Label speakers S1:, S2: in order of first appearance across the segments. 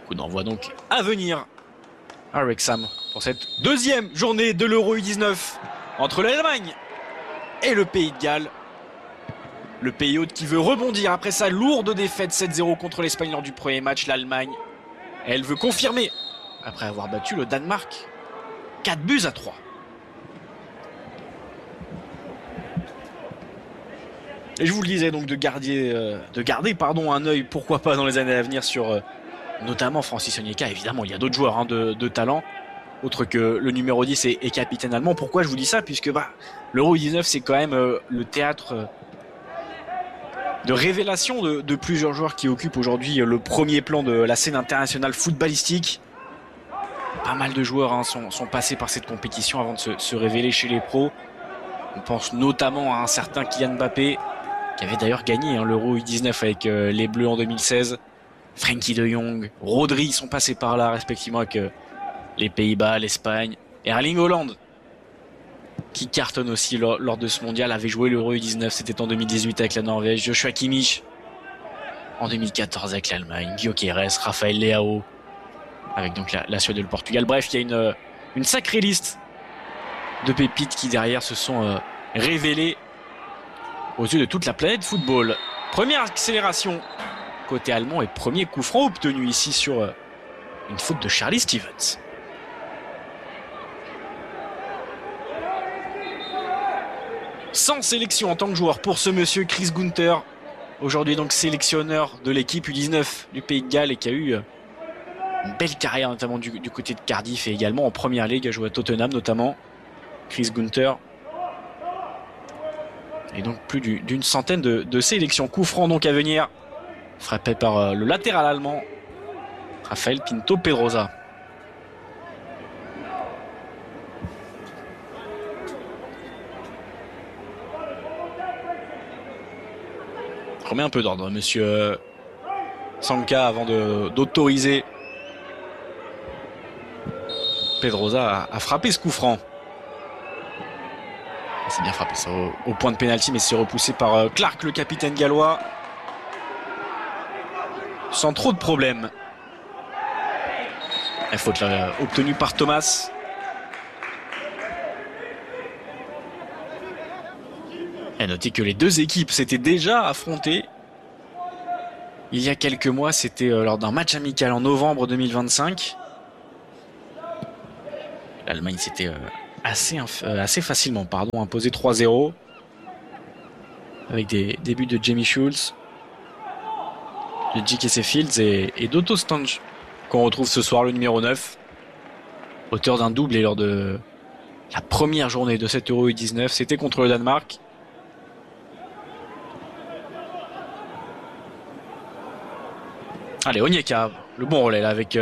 S1: Coup d'envoi donc à venir à Wrexham pour cette deuxième journée de l'Euro U19 entre l'Allemagne et le Pays de Galles. Le pays hôte qui veut rebondir après sa lourde défaite 7-0 contre l'Espagne lors du premier match. L'Allemagne, elle veut confirmer après avoir battu le Danemark 4-3. Et je vous le disais donc de garder un œil, pourquoi pas dans les années à venir sur notamment Francis Onyeka. Évidemment, il y a d'autres joueurs de talent, autre que le numéro 10 et capitaine allemand. Pourquoi je vous dis ça? Puisque l'Euro 19 c'est quand même le théâtre de révélation de plusieurs joueurs qui occupent aujourd'hui le premier plan de la scène internationale footballistique. Pas mal de joueurs sont passés par cette compétition avant de se révéler chez les pros. On pense notamment à un certain Kylian Mbappé, qui avait d'ailleurs gagné l'Euro U19 avec les Bleus en 2016. Frenkie de Jong, Rodri sont passés par là respectivement avec les Pays-Bas, l'Espagne. Et Erling Haaland, qui cartonne aussi lors de ce mondial, avait joué l'Euro U19, c'était en 2018 avec la Norvège. Joshua Kimmich en 2014 avec l'Allemagne. Gyökeres, Raphaël Leao avec donc la Suède et le Portugal. Bref, il y a une sacrée liste de pépites qui derrière se sont révélées aux yeux de toute la planète football. Première accélération côté allemand et premier coup franc obtenu ici sur une faute de Charlie Stevens. Sans sélection en tant que joueur pour ce monsieur Chris Gunter, aujourd'hui donc sélectionneur de l'équipe U19 du Pays de Galles et qui a eu une belle carrière notamment du côté de Cardiff et également en Première Ligue, a joué à Tottenham notamment. Chris Gunter. Et donc plus d'une centaine de sélections. Coup franc donc à venir, frappé par le latéral allemand Rafael Pinto Pedrosa. Remet un peu d'ordre monsieur Sanka avant d'autoriser Pedrosa à frapper ce coup franc. C'est bien frappé ça au point de pénalty, mais c'est repoussé par Clark, le capitaine gallois, sans trop de problèmes. La faute là obtenue par Thomas. Et notez que les deux équipes s'étaient déjà affrontées il y a quelques mois. C'était lors d'un match amical en novembre 2025. L'Allemagne s'était assez facilement imposé 3-0 avec des buts de Jamie Schulz, de J.K. Fields et d'Otto Stange, qu'on retrouve ce soir, le numéro 9, auteur d'un doublé lors de la première journée de cette Euro U19. C'était contre le Danemark. Allez, Onyeka, le bon relais là avec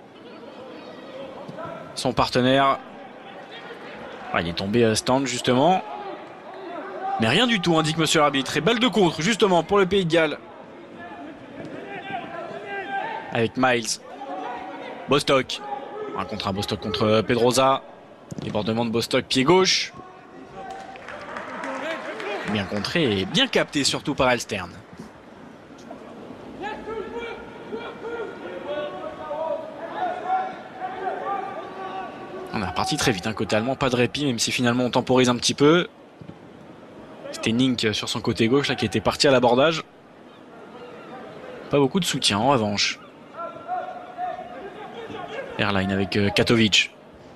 S1: son partenaire. Il est tombé stand justement. Mais rien du tout, indique monsieur l'arbitre. Et balle de contre justement pour le Pays de Galles. Avec Miles. Bostock. Un contre à Bostock contre Pedrosa. Débordement de Bostock, pied gauche. Bien contré et bien capté surtout par Elstern. On est reparti très vite, côté allemand, pas de répit, même si finalement on temporise un petit peu. C'était Nink sur son côté gauche là qui était parti à l'abordage. Pas beaucoup de soutien en revanche. Airline avec Katovic.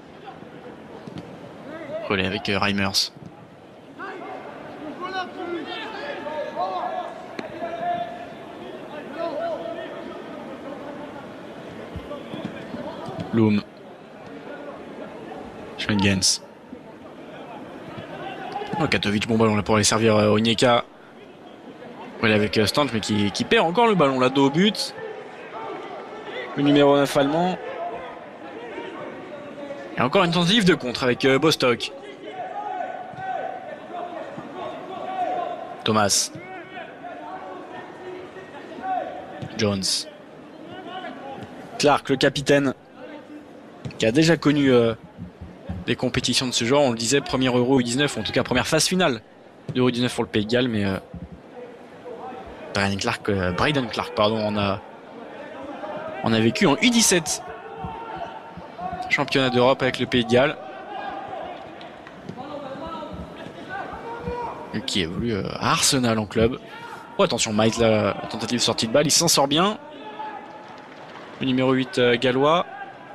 S1: Relais avec Reimers. Loom. Schmengens. Katovic, bon ballon là pour aller servir Onyeka. Relais avec Stange, mais qui perd encore le ballon là, dos au but. Le numéro 9 allemand. Et encore une tentative de contre avec Bostock. Thomas. Jones. Clark, le capitaine, qui a déjà connu des compétitions de ce genre. On le disait, premier Euro U19, en tout cas première phase finale d'Euro U19 pour le Pays de Galles, mais Braden Clark en a On a vécu en U17. Championnat d'Europe avec le Pays de Galles. Qui évolue à Arsenal en club. Oh, attention, Miles, la tentative sortie de balle, il s'en sort bien. Le numéro 8 gallois.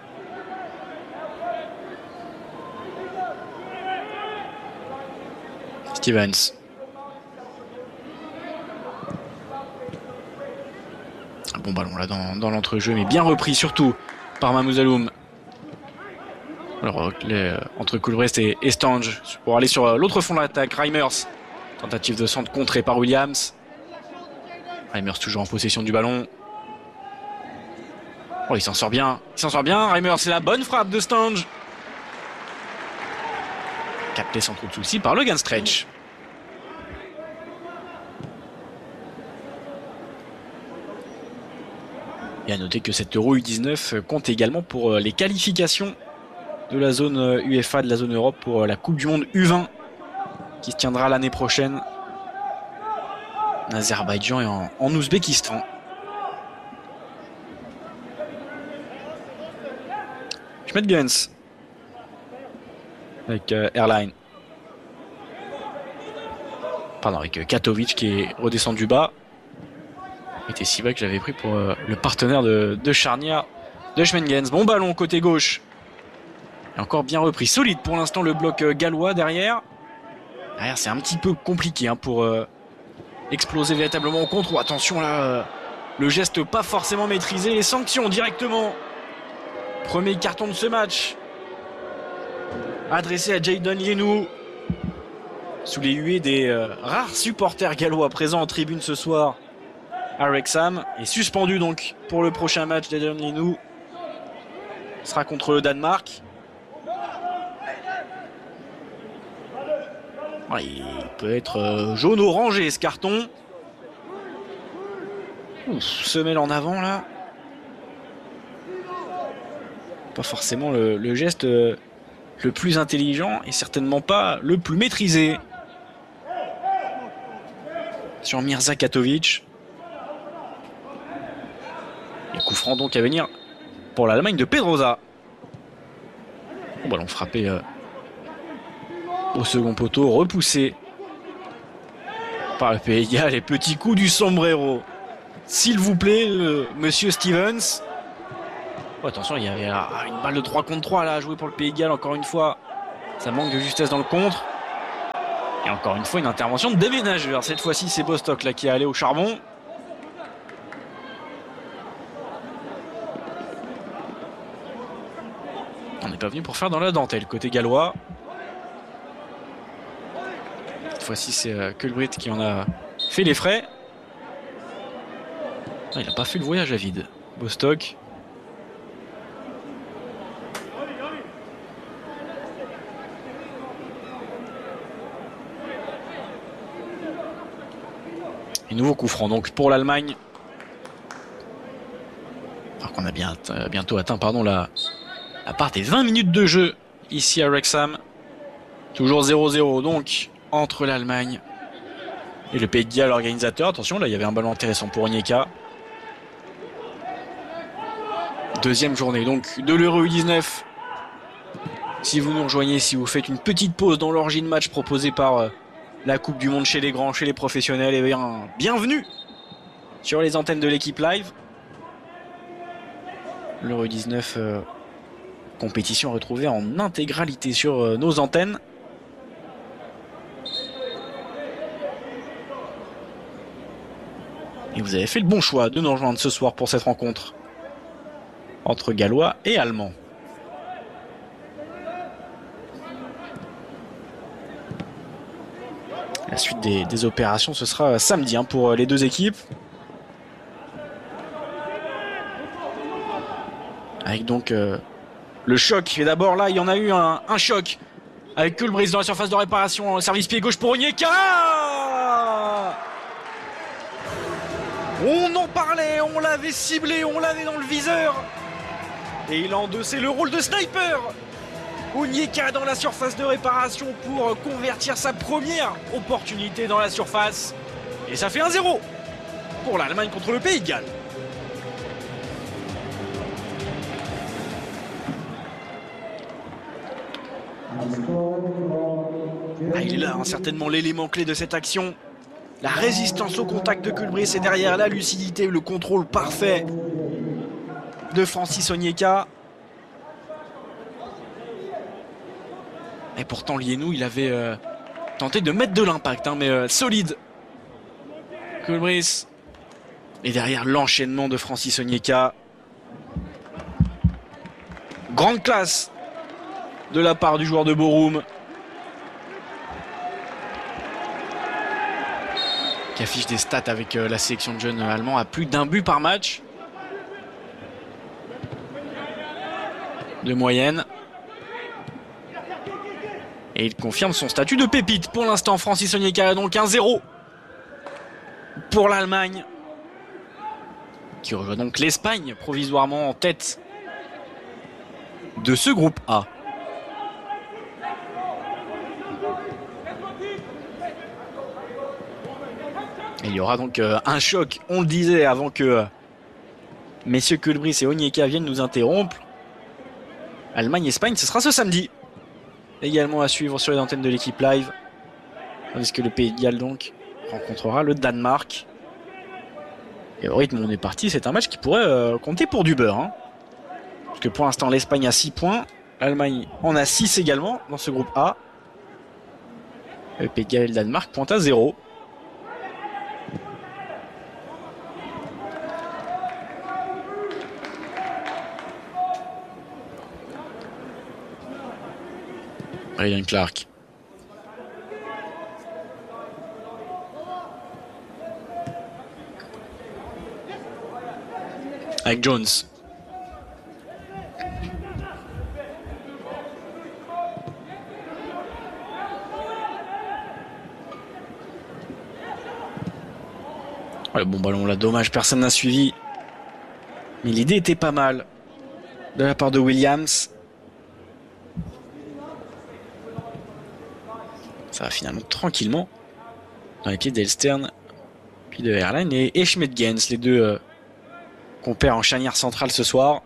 S1: Stevens. Un bon ballon là dans l'entrejeu, mais bien repris surtout par Mamoudzaloum. Alors, entre Kulbrest et Stange pour aller sur l'autre fond de l'attaque. Reimers. Tentative de centre contrée par Williams. Reimers toujours en possession du ballon. Oh, il s'en sort bien. Il s'en sort bien. Reimers, c'est la bonne frappe de Stange. Capté sans trop de soucis par Logan Stretch. Et à noter que cette Euro U19 compte également pour les qualifications de la zone UEFA, de la zone Europe pour la Coupe du Monde U20 qui se tiendra l'année prochaine en Azerbaïdjan et en Ouzbékistan. Schmedgens avec Airline. Pardon, avec Katovic qui est redescendu bas. C'était si bas que j'avais pris pour le partenaire de charnière de Schmedgens. Bon ballon côté gauche. Et encore bien repris. Solide pour l'instant le bloc gallois derrière. Derrière c'est un petit peu compliqué pour exploser véritablement au contre. Oh, attention là, le geste pas forcément maîtrisé. Les sanctions directement. Premier carton de ce match. Adressé à Jayden Lienou. Sous les huées des rares supporters gallois présents en tribune ce soir à Wrexham. Et suspendu donc pour le prochain match. Jayden Lienou sera contre le Danemark. Ouais, il peut être jaune-orangé ce carton. Ouf, semelle en avant là. Pas forcément le geste le plus intelligent et certainement pas le plus maîtrisé. Sur Mirza Katovic. Et coup franc donc à venir pour l'Allemagne de Pedrosa. Bon ballon frappé au second poteau, repoussé par le Pays de Galles. Les petits coups du sombrero. S'il vous plaît, monsieur Stevens. Oh, attention, il y avait une balle de 3 contre 3 là à jouer pour le Pays de Galles. Encore une fois, ça manque de justesse dans le contre. Et encore une fois, une intervention de déménageur. Cette fois-ci, c'est Bostock là qui est allé au charbon. On n'est pas venu pour faire dans la dentelle côté gallois. Cette fois-ci, c'est Kulbrith qui en a fait les frais. Il n'a pas fait le voyage à vide, Bostock. Et nouveau coup franc donc pour l'Allemagne. Alors qu'on a bientôt atteint la part des 20 minutes de jeu ici à Wrexham. Toujours 0-0 donc entre l'Allemagne et le Pays de Galles, l'organisateur. Attention, là il y avait un ballon intéressant pour Onyeka. Deuxième journée donc de l'Euro U19. Si vous nous rejoignez, si vous faites une petite pause dans l'orgie de match proposée par la Coupe du Monde chez les grands, chez les professionnels, et bien bienvenue sur les antennes de l'équipe live. L'Euro U19 compétition retrouvée en intégralité sur nos antennes. Et vous avez fait le bon choix de nous rejoindre ce soir pour cette rencontre entre Gallois et Allemands. La suite des opérations, ce sera samedi pour les deux équipes. Avec donc le choc. Et d'abord là, il y en a eu un choc. Avec Kulbrist dans la surface de réparation. Service pied gauche pour Onyeka. On en parlait, on l'avait ciblé, on l'avait dans le viseur. Et il a endossé le rôle de sniper. Onyeka dans la surface de réparation pour convertir sa première opportunité dans la surface. Et ça fait 1-0 pour l'Allemagne contre le Pays de Galles. là hein, certainement l'élément clé de cette action. La résistance au contact de Kulbris et derrière la lucidité, le contrôle parfait de Francis Onyeka. Et pourtant Lienou, il avait tenté de mettre de l'impact, hein, mais solide. Kulbris. Et derrière l'enchaînement de Francis Onyeka. Grande classe de la part du joueur de Borum. Qui affiche des stats avec la sélection de jeunes allemands à plus d'1 but par match. De moyenne. Et il confirme son statut de pépite. Pour l'instant, Francis Onyeka a donc 1-0 pour l'Allemagne. Qui rejoint donc l'Espagne provisoirement en tête de ce groupe A. Il y aura donc un choc, on le disait, avant que messieurs Kulbris et Onyeka viennent nous interrompre. Allemagne-Espagne, ce sera ce samedi. Également à suivre sur les antennes de l'équipe live. Tandis que le Pays de Galles donc rencontrera le Danemark. Et au rythme où on est parti, c'est un match qui pourrait compter pour du beurre. Hein. Parce que pour l'instant, l'Espagne a 6 points. L'Allemagne en a 6 également dans ce groupe A. Le Pays de Galles et le Danemark pointent à 0. Ryan Clark. Avec Jones. Ouais, bon ballon là, dommage, personne n'a suivi. Mais l'idée était pas mal de la part de Williams. Ça va finalement tranquillement dans les pieds d'Elstern, puis de Erlein et Schmidt-Gens, les deux compères en charnière centrale ce soir.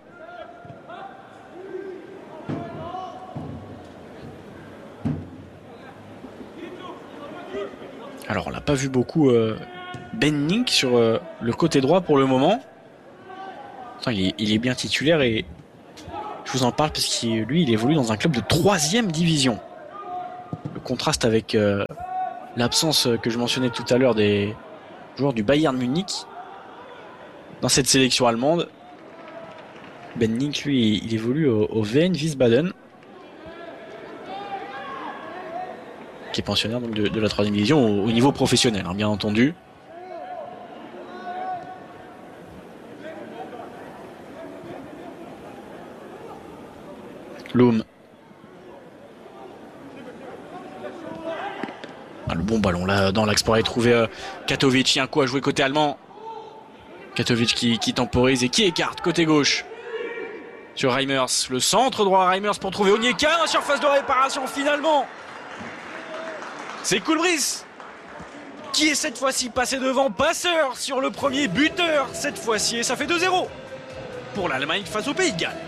S1: Alors on l'a pas vu beaucoup Benning sur le côté droit pour le moment. Enfin, il est bien titulaire et je vous en parle parce qu'il lui il évolue dans un club de 3e division. Le contraste avec l'absence que je mentionnais tout à l'heure des joueurs du Bayern Munich dans cette sélection allemande. Benning, lui, il évolue au VN Wiesbaden, qui est pensionnaire donc de la 3e division au niveau professionnel, hein, bien entendu. Loom. Le bon ballon là dans l'axe pour aller trouver Katovic. Il y a un coup à jouer côté allemand. Katovic qui temporise et qui écarte côté gauche sur Reimers. Le centre droit à Reimers pour trouver Onyeka en surface de réparation finalement. C'est Kulbris qui est cette fois-ci passé devant, passeur sur le premier, buteur cette fois-ci, et ça fait 2-0 pour l'Allemagne face au Pays de Galles.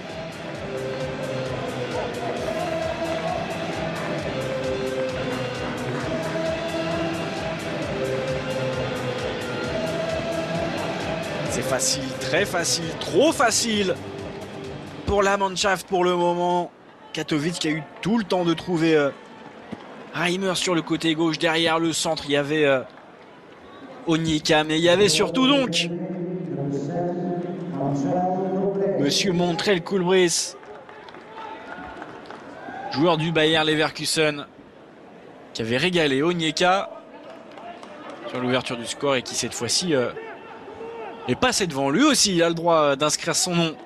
S1: C'est facile, très facile, trop facile pour la Mannschaft pour le moment. Katovic qui a eu tout le temps de trouver Reimers sur le côté gauche. Derrière le centre, il y avait Onyeka, mais il y avait surtout donc Monsieur Montrell Kulbris, joueur du Bayer Leverkusen, qui avait régalé Onyeka sur l'ouverture du score et qui cette fois-ci est passé devant. Lui aussi, il a le droit d'inscrire son nom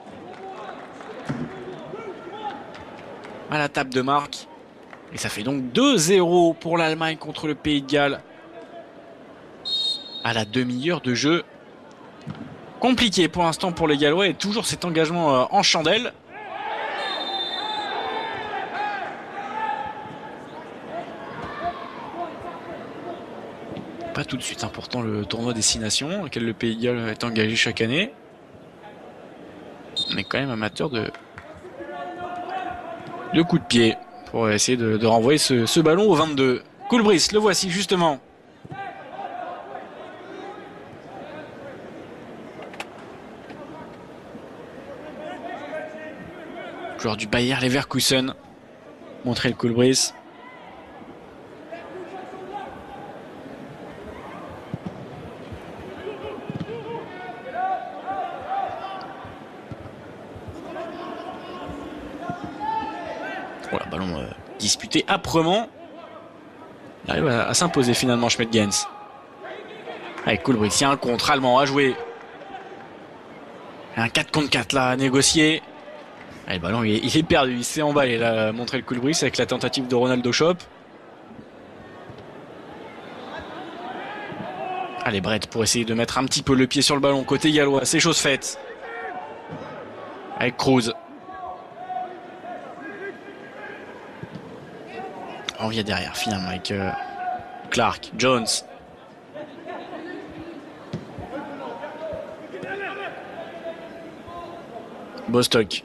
S1: à la table de marque. Et ça fait donc 2-0 pour l'Allemagne contre le Pays de Galles à la demi-heure de jeu. Compliqué pour l'instant pour les Gallois et toujours cet engagement en chandelle. Pas tout de suite important le tournoi Destination auquel le Pays de Galles est engagé chaque année. On est quand même amateur de coups de pied pour essayer de renvoyer ce ballon au 22. Coolbrith, le voici justement. Joueur du Bayer Leverkusen. Montrer le Coolbrith. Voilà, ballon disputé âprement. Il arrive à s'imposer finalement Schmidt-Gens. Avec Coolbrith, il y a un contre allemand à jouer. Un 4 contre 4 là à négocier. Allez, le ballon il est perdu, il s'est emballé là, montrer le Coolbrith avec la tentative de Ronaldo Schop. Allez, Brett pour essayer de mettre un petit peu le pied sur le ballon côté gallois, c'est chose faite. Avec Cruz. On vient derrière finalement avec Clark, Jones. Bostock.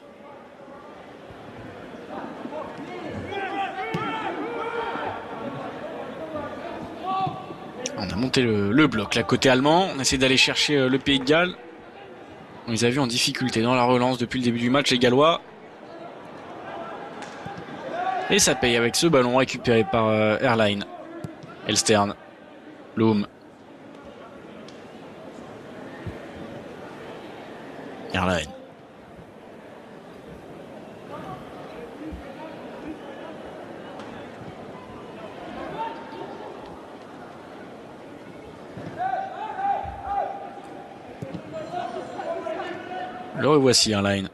S1: On a monté le bloc, là côté allemand. On essaie d'aller chercher le Pays de Galles. On les a vus en difficulté dans la relance depuis le début du match, les Gallois. Et ça paye avec ce ballon récupéré par Airline. Elstern. Loom. Airline. Le revoici, Airline.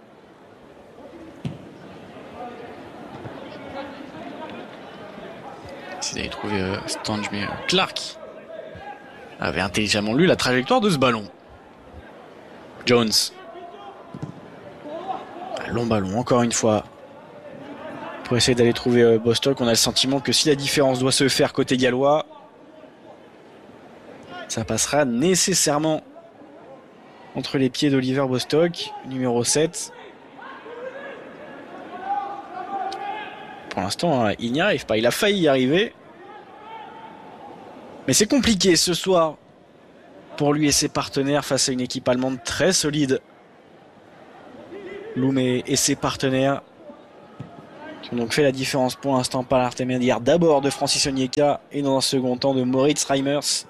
S1: Essayez d'aller trouver Stange, mais Clark avait intelligemment lu la trajectoire de ce ballon. Jones. Un long ballon, encore une fois. Pour essayer d'aller trouver Bostock, on a le sentiment que si la différence doit se faire côté gallois, ça passera nécessairement entre les pieds d'Oliver Bostock, numéro 7. Pour l'instant, il n'y arrive pas. Il a failli y arriver. Mais c'est compliqué ce soir pour lui et ses partenaires face à une équipe allemande très solide. Loom et ses partenaires qui ont donc fait la différence pour l'instant par l'intermédiaire d'abord de Francis Onyeka et dans un second temps de Moritz Reimers.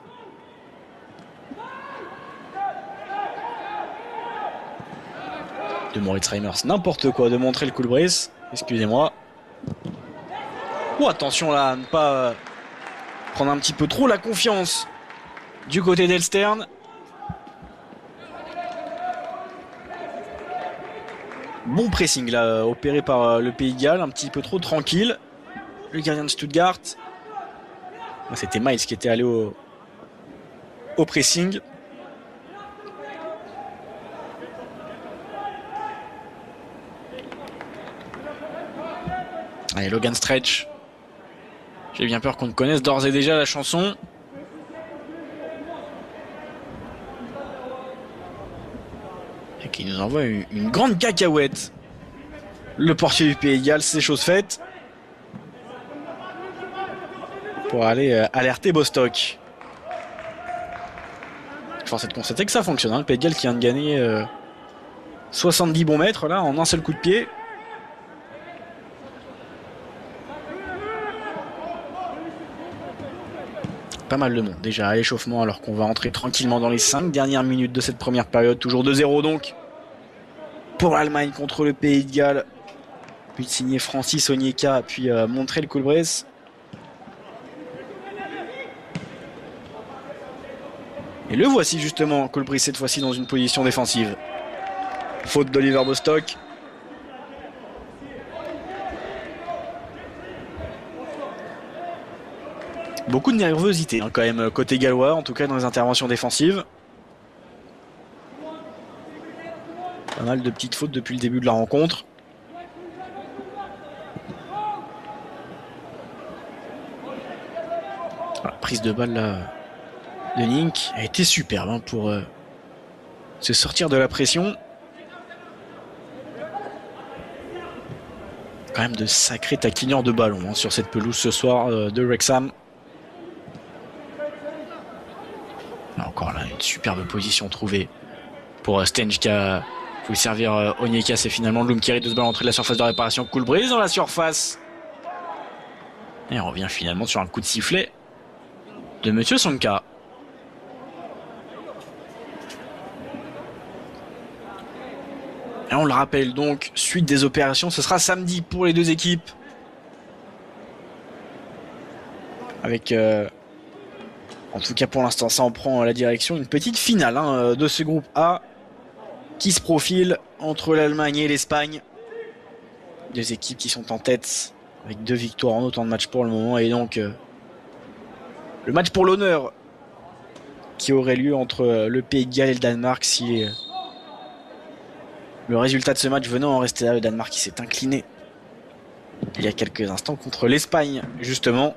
S1: De Moritz Reimers, n'importe quoi, de montrer le Coolbrith. Excusez-moi. Oh, attention là, à ne pas prendre un petit peu trop la confiance du côté d'Elstern. Bon pressing là, opéré par le Pays de Galles, un petit peu trop tranquille. Le gardien de Stuttgart. C'était Miles qui était allé au pressing. Allez, Logan Stretch. J'ai bien peur qu'on ne connaisse d'ores et déjà la chanson. Et qui nous envoie une grande cacahuète. Le portier du Pays de Galles, c'est chose faite. Pour aller alerter Bostock. Force est de constater que ça fonctionne. Le Pays de Galles qui vient de gagner 70 bons mètres là en un seul coup de pied. Pas mal de monde déjà à l'échauffement alors qu'on va entrer tranquillement dans les 5 dernières minutes de cette première période. Toujours 2-0 donc pour l'Allemagne contre le Pays de Galles. Puis de signer Francis Onyeka puis montrer le Coolbrith. Et le voici justement, Coolbrith cette fois-ci dans une position défensive. Faute d'Oliver Bostock. Beaucoup de nervosité quand même côté gallois, en tout cas dans les interventions défensives. Pas mal de petites fautes depuis le début de la rencontre. La prise de balle là de Link a été superbe pour se sortir de la pression. Quand quand même de sacrés taquineurs de ballon hein, sur cette pelouse ce soir de Wrexham. Encore là, une superbe position trouvée pour Stench qui a voulu servir Onyeka. C'est finalement Loum qui hérite de ce ballon entrée de la surface de réparation. Cool brise dans la surface. Et on revient finalement sur un coup de sifflet de Monsieur Sonka. Et on le rappelle donc, suite des opérations, ce sera samedi pour les deux équipes. Avec, en tout cas pour l'instant, ça en prend la direction. Une petite finale hein, de ce groupe A qui se profile entre l'Allemagne et l'Espagne. Deux équipes qui sont en tête avec 2 victoires en autant de matchs pour le moment. Et donc, le match pour l'honneur qui aurait lieu entre le Pays de Galles et le Danemark si le résultat de ce match venant en rester là. Le Danemark qui s'est incliné il y a quelques instants contre l'Espagne justement.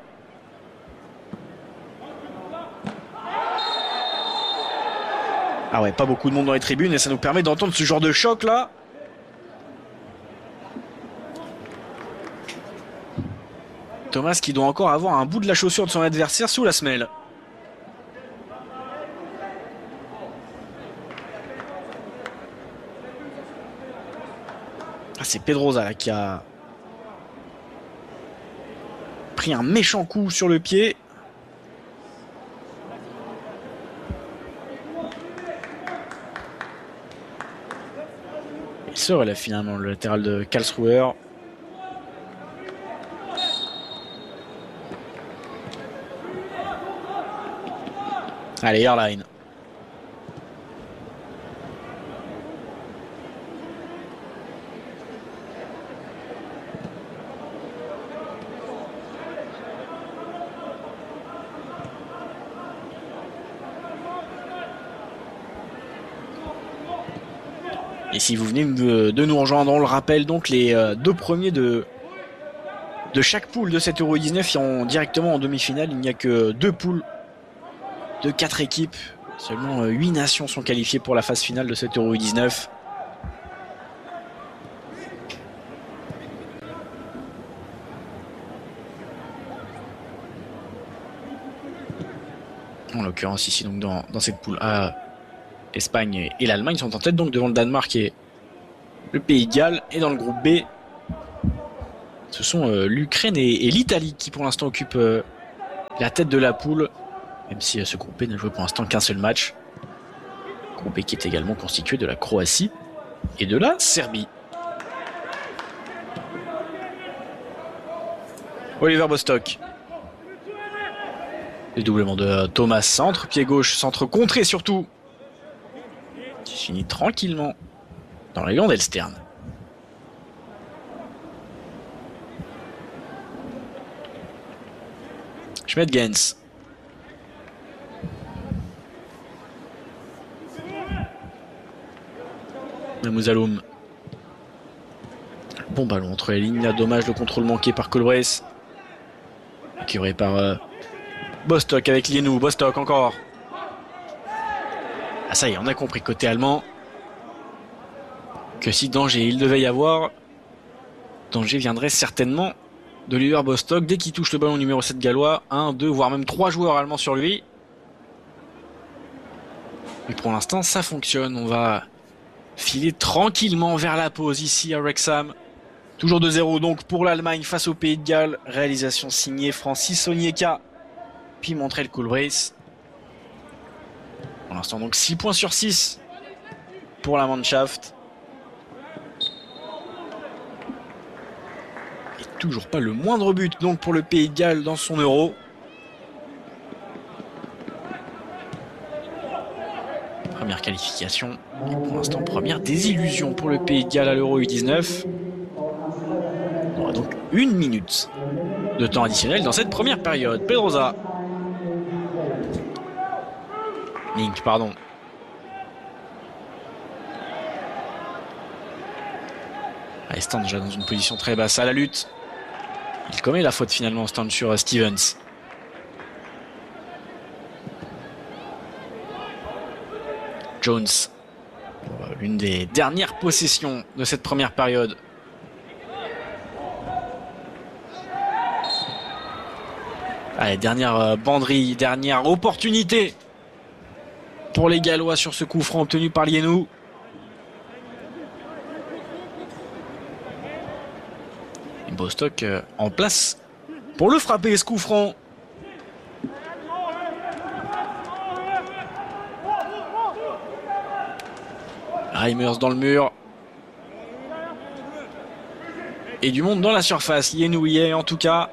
S1: Ah ouais, pas beaucoup de monde dans les tribunes et ça nous permet d'entendre ce genre de choc là. Thomas qui doit encore avoir un bout de la chaussure de son adversaire sous la semelle. Ah, c'est Pedrosa là, qui a pris un méchant coup sur le pied. Il se relève finalement le latéral de Karlsruher. Allez, Airline. Et si vous venez de nous rejoindre, on le rappelle donc, les 2 premiers de chaque poule de cette Euro 19 iront directement en demi-finale. Il n'y a que 2 poules de 4 équipes. Seulement 8 nations sont qualifiées pour la phase finale de cette Euro 19. En l'occurrence ici donc dans cette poule A, l'Espagne et l'Allemagne sont en tête donc devant le Danemark et le Pays de Galles. Et dans le groupe B, ce sont l'Ukraine et l'Italie qui pour l'instant occupent la tête de la poule. Même si ce groupe B n'a joué pour l'instant qu'un seul match. Groupe B qui est également constitué de la Croatie et de la Serbie. Oliver Bostock. Le doublement de Thomas, centre, pied gauche, centre contré surtout. Qui finit tranquillement dans les gants d'Elstern. Schmedgens. Mouzaloum. Bon ballon entre les lignes, là, dommage le contrôle manqué par Colbrès. Curé par Bostock avec Lienou. Bostock encore. Ah ça y est, on a compris côté allemand que si danger il devait y avoir, danger viendrait certainement de Oliver Bostock dès qu'il touche le ballon numéro 7 gallois. 1, 2, voire même 3 joueurs allemands sur lui. Mais pour l'instant ça fonctionne. On va filer tranquillement vers la pause ici à Wrexham. Toujours 2-0 donc pour l'Allemagne face au Pays de Galles. Réalisation signée Francis Onyeka puis Montrell Coolbraith. Pour l'instant donc 6 points sur 6 pour la Mannschaft. Et toujours pas le moindre but donc pour le Pays de Galles dans son Euro. Première qualification et pour l'instant première désillusion pour le Pays de Galles à l'Euro U19. On aura donc 1 minute de temps additionnel dans cette première période. Pedrosa. Link, pardon. Allez, Stan déjà dans une position très basse à la lutte. Il commet la faute finalement, Stan, sur Stevens. Jones. L'une des dernières possessions de cette première période. Allez, dernière banderille, dernière opportunité pour les Gallois sur ce coup franc obtenu par Lienou. Et Bostock en place pour le frapper, ce coup franc. Reimers dans le mur. Et du monde dans la surface. Lienou y est en tout cas.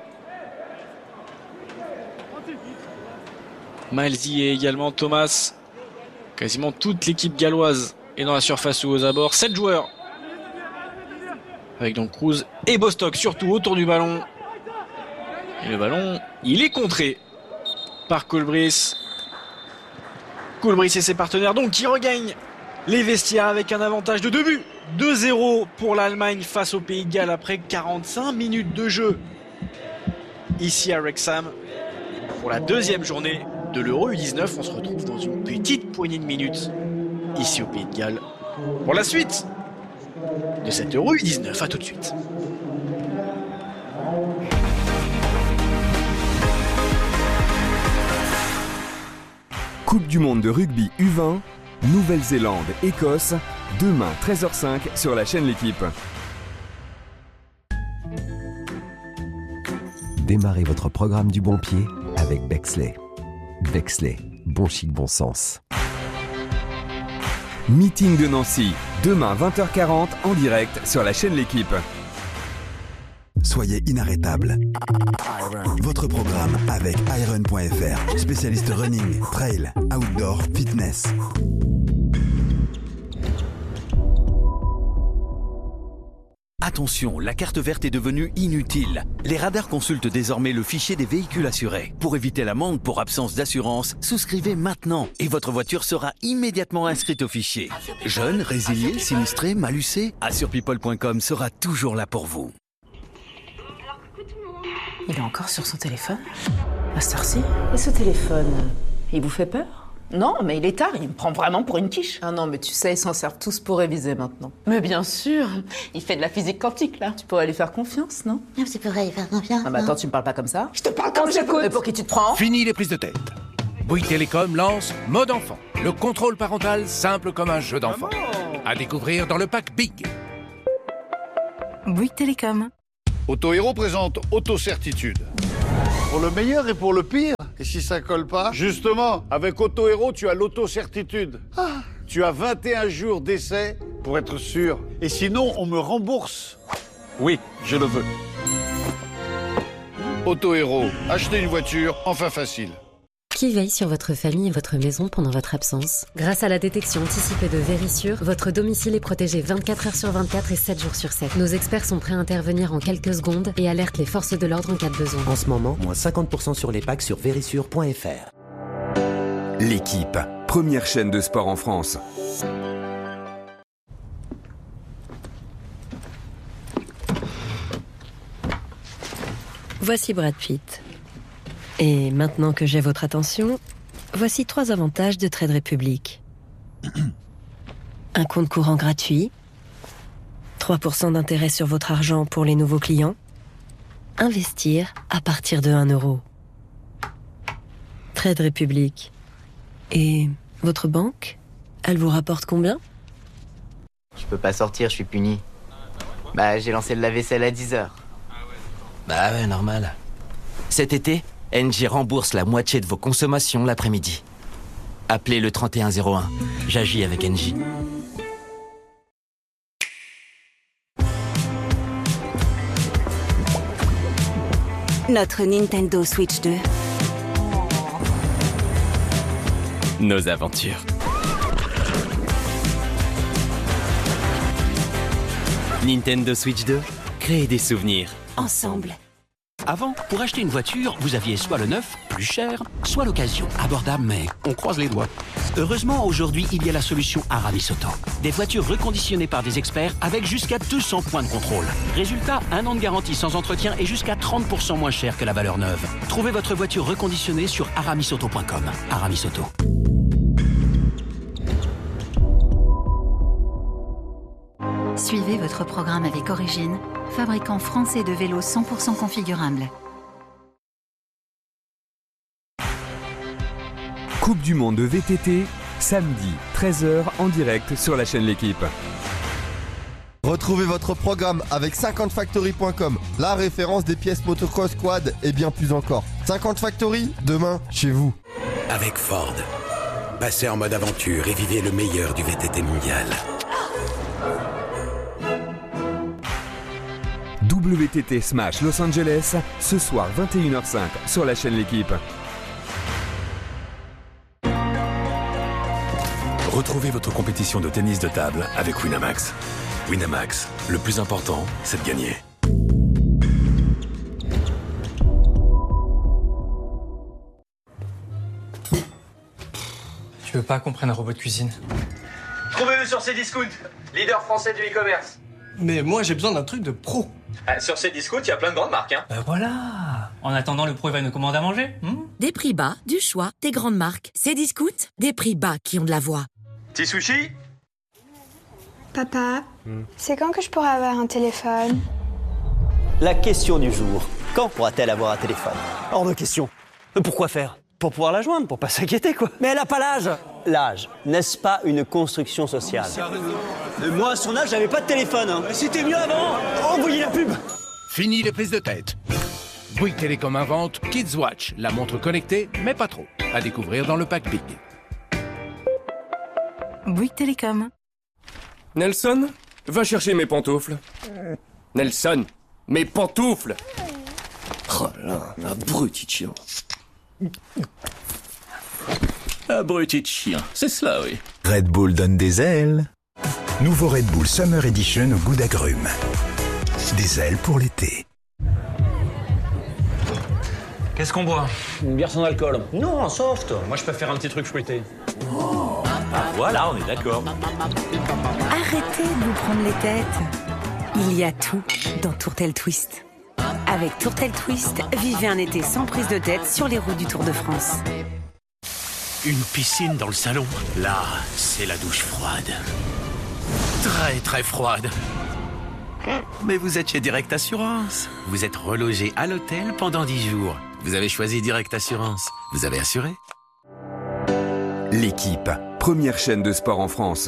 S1: Miles y est également. Thomas. Quasiment toute l'équipe galloise est dans la surface ou aux abords. 7 joueurs. Avec donc Cruz et Bostock surtout autour du ballon. Et le ballon, il est contré par Kulbris. Kulbris et ses partenaires donc qui regagnent les vestiaires avec un avantage de 2 buts. 2-0 pour l'Allemagne face au Pays de Galles après 45 minutes de jeu. Ici à Wrexham. Pour la deuxième journée de l'Euro U19, on se retrouve dans une petite poignée de minutes ici au Pays de Galles. Pour la suite de cet Euro U19, à tout de suite.
S2: Coupe du monde de rugby U20, Nouvelle-Zélande, Écosse, demain 13h05 sur la chaîne L'Équipe.
S3: Démarrez votre programme du bon pied avec Bexley. Bexley, bon chic, bon sens.
S2: Meeting de Nancy, demain 20h40 en direct sur la chaîne L'Équipe.
S4: Soyez inarrêtable. Votre programme avec Iron.fr, spécialiste running, trail, outdoor, fitness.
S5: Attention, la carte verte est devenue inutile. Les radars consultent désormais le fichier des véhicules assurés. Pour éviter l'amende pour absence d'assurance, souscrivez maintenant et votre voiture sera immédiatement inscrite au fichier. Jeune, résilié, sinistré, malucé, assurepeople.com sera toujours là pour vous.
S6: Il est encore sur son téléphone à cette heure-ci. Et ce téléphone, il vous fait peur? Non, mais il est tard, il me prend vraiment pour une quiche. Ah non, mais tu sais, ils s'en servent tous pour réviser maintenant. Mais bien sûr, il fait de la physique quantique, là. Tu pourrais lui faire confiance, non?
S7: Non, tu pourrais lui faire confiance.
S6: Ah bah attends, tu me parles pas comme ça. Je te parle comme j'écoute. Mais pour qui tu te prends?
S8: Fini les prises de tête. Bouygues Télécom lance Mode Enfant, le contrôle parental simple comme un jeu d'enfant. À découvrir dans le pack Big.
S9: Bouygues Télécom.
S10: Auto-Héros présente Auto-Certitude. Pour le meilleur et pour le pire. Et si ça colle pas? Justement, avec Auto-Héros, tu as l'auto-certitude. Tu as 21 jours d'essai pour être sûr. Et sinon, on me rembourse. Oui, je le veux. Auto-Héros, achetez une voiture, enfin facile.
S11: Qui veille sur votre famille et votre maison pendant votre absence? Grâce à la détection anticipée de Vérissure, votre domicile est protégé 24 heures sur 24 et 7 jours sur 7. Nos experts sont prêts à intervenir en quelques secondes et alertent les forces de l'ordre en cas de besoin.
S12: En ce moment, moins 50% sur les packs sur Vérissure.fr.
S2: L'Équipe, première chaîne de sport en France.
S11: Voici Brad Pitt. Et maintenant que j'ai votre attention, voici 3 avantages de Trade Republic. Un compte courant gratuit, 3% d'intérêt sur votre argent pour les nouveaux clients, investir à partir de 1 euro. Trade Republic. Et votre banque, elle vous rapporte combien?
S13: Je peux pas sortir, je suis puni. Bah, j'ai lancé le lave-vaisselle à 10h.
S12: Bah ouais, normal.
S5: Cet été, Engie rembourse la moitié de vos consommations l'après-midi. Appelez le 3101. J'agis avec Engie.
S9: Notre Nintendo Switch 2.
S5: Nos aventures. Nintendo Switch 2, créez des souvenirs.
S9: Ensemble.
S14: Avant, pour acheter une voiture, vous aviez soit le neuf, plus cher, soit l'occasion, abordable, mais on croise les doigts. Heureusement, aujourd'hui, il y a la solution Aramis Auto. Des voitures reconditionnées par des experts avec jusqu'à 200 points de contrôle. Résultat, 1 an de garantie sans entretien et jusqu'à 30% moins cher que la valeur neuve. Trouvez votre voiture reconditionnée sur aramisauto.com. Aramis Auto.
S7: Suivez votre programme avec Origine, fabricant français de vélos 100% configurables.
S2: Coupe du monde de VTT, samedi 13h en direct sur la chaîne L'Équipe.
S15: Retrouvez votre programme avec 50factory.com, la référence des pièces motocross, quad et bien plus encore. 50 Factory, demain, chez vous.
S16: Avec Ford, passez en mode aventure et vivez le meilleur du VTT mondial.
S2: WTT Smash Los Angeles, ce soir 21h05 sur la chaîne L'Équipe.
S17: Retrouvez votre compétition de tennis de table avec Winamax. Winamax, le plus important, c'est de gagner.
S18: Tu veux pas qu'on prenne un robot de cuisine?
S19: Trouvez-le sur Cdiscount, leader français du e-commerce.
S18: Mais moi j'ai besoin d'un truc de pro.
S19: Sur Cdiscount, il y a plein de grandes marques.
S18: Voilà. En attendant, le pro il va nous commander à manger.
S20: Des prix bas, du choix, des grandes marques. Cdiscount, des prix bas qui ont de la voix.
S19: Petit sushi?
S21: Papa, c'est quand que je pourrai avoir un téléphone?
S22: La question du jour. Quand pourra-t-elle avoir un téléphone? Hors de question. Pourquoi faire? Pour pouvoir la joindre, pour pas s'inquiéter, quoi. Mais elle a pas l'âge. L'âge, n'est-ce pas une construction sociale? Moi, à son âge, j'avais pas de téléphone. Hein. C'était mieux avant. Envoyez la pub.
S8: Fini les prises de tête. Bouygues Télécom invente Kids Watch, la montre connectée, mais pas trop. À découvrir dans le pack Big.
S20: Bouygues Télécom.
S23: Nelson, va chercher mes pantoufles. Nelson, mes pantoufles.
S22: Oh là, abruti de chien.
S24: Abruti de chien, c'est cela, oui.
S4: Red Bull donne des ailes. Nouveau Red Bull Summer Edition au goût d'agrumes. Des ailes pour l'été.
S18: Qu'est-ce qu'on boit?
S22: Une bière sans alcool. Non, un soft. Moi, je préfère un petit truc fruité. Oh. Ah, voilà, on est d'accord.
S20: Arrêtez de vous prendre les têtes. Il y a tout dans Tourtel Twist. Avec Tourtel Twist, vivez un été sans prise de tête sur les routes du Tour de France.
S14: Une piscine dans le salon. Là, c'est la douche froide. Très, très froide. Mais vous êtes chez Direct Assurance. Vous êtes relogé à l'hôtel pendant 10 jours. Vous avez choisi Direct Assurance. Vous avez assuré.
S2: L'Équipe, première chaîne de sport en France.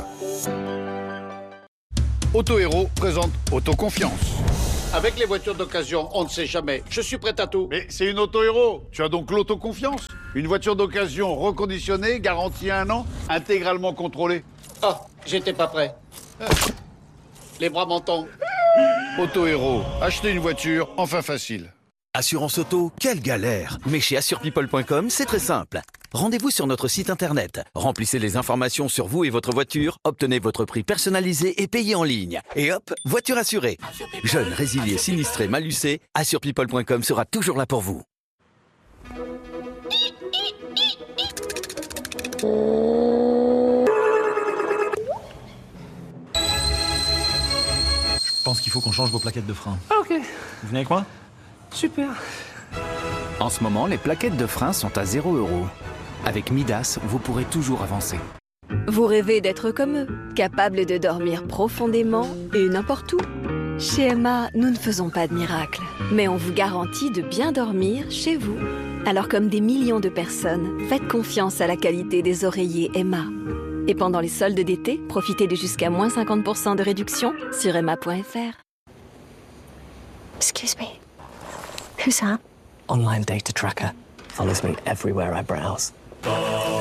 S10: Auto Héros présente Autoconfiance. Avec les voitures d'occasion, on ne sait jamais. Je suis prêt à tout. Mais c'est une Auto Héros. Tu as donc l'autoconfiance. Une voiture d'occasion reconditionnée, garantie 1 an, intégralement contrôlée.
S19: Oh, j'étais pas prêt. Les bras m'en tombent.
S10: Auto Héros, acheter une voiture, enfin facile.
S5: Assurance auto, quelle galère! Mais chez AssurePeople.com, c'est très simple. Rendez-vous sur notre site internet. Remplissez les informations sur vous et votre voiture, obtenez votre prix personnalisé et payez en ligne. Et hop, voiture assurée. Jeune, résilié, sinistré, malucé, AssurePeople.com sera toujours là pour vous.
S25: Je pense qu'il faut qu'on change vos plaquettes de frein.
S18: Ah, ok.
S25: Vous venez avec moi?
S18: Super.
S26: En ce moment, les plaquettes de frein sont à 0 €. Avec Midas, vous pourrez toujours avancer.
S27: Vous rêvez d'être comme eux, capables de dormir profondément et n'importe où? Chez Emma, nous ne faisons pas de miracles, mais on vous garantit de bien dormir chez vous. Alors comme des millions de personnes, faites confiance à la qualité des oreillers Emma. Et pendant les soldes d'été, profitez de jusqu'à moins 50% de réduction sur emma.fr.
S28: Excuse me. Who's that?
S12: Online data tracker follows me everywhere I browse.